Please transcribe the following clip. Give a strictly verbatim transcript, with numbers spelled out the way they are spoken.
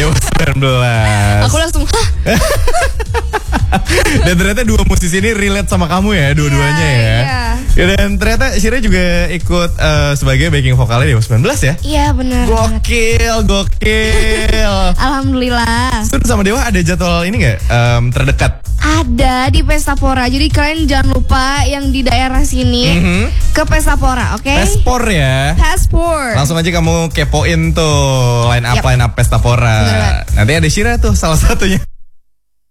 Dewa sembilan belas. Aku langsung, hah? Dan ternyata dua musisi ini relate sama kamu ya, dua-duanya Iya, ya. iya. Ya, dan ternyata Shira juga ikut uh, sebagai backing vokalnya Dewa sembilan belas ya. Iya benar. Gokil, gokil. Alhamdulillah. Terus sama Dewa ada jadwal ini gak um, terdekat? Ada di Pesta Pora. Jadi kalian jangan lupa yang di daerah sini Mhm. ke Pesta Pora, oke? Pespor ya. Pespor. Langsung aja kamu kepoin tuh line up Yap. line up Pesta Pora. Bener. Nanti ada Shira tuh salah satunya.